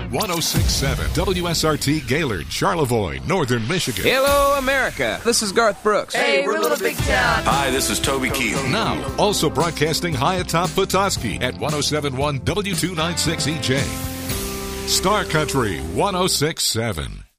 106.7 WSRT Gaylord, Charlevoix, Northern Michigan. Hello, America. This is Garth Brooks. Hey, we're Little Big Town. Hi, this is Toby Keith. Now, also broadcasting high atop Petoskey at 107.1 W296 EJ. Star Country 106.7.